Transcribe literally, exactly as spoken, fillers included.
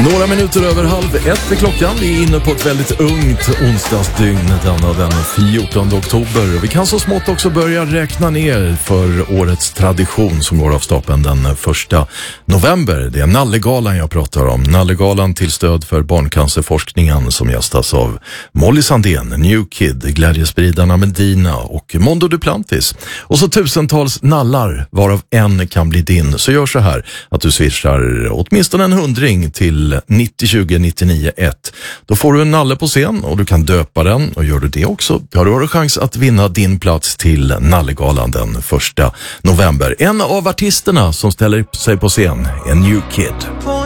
Några minuter över halv ett är klockan. Vi är inne på ett väldigt ungt onsdagsdygn denna den fjortonde oktober. Vi kan så smått också börja räkna ner för årets tradition som går av stapeln den första november. Det är Nallegalan jag pratar om. Nallegalan till stöd för barncancerforskningen som gästas av Molly Sandén, New Kid, Glädjespridarna Medina och Mondo Duplantis. Och så tusentals nallar varav en kan bli din. Så gör så här att du swishar åtminstone en hundring till nittio tjugo nittionio ett. Då får du en nalle på scen och du kan döpa den, och gör du det också, ja, då har du chans att vinna din plats till Nallegalan den första november. En av artisterna som ställer sig på scen är New Kid.